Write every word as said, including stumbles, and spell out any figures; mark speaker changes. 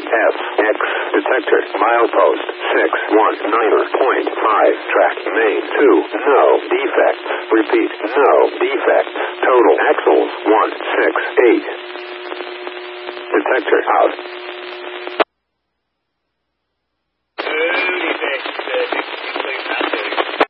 Speaker 1: F X detector milepost six one nine point five track main two no defects. Repeat, no defects. Total axles one six eight. Detector out.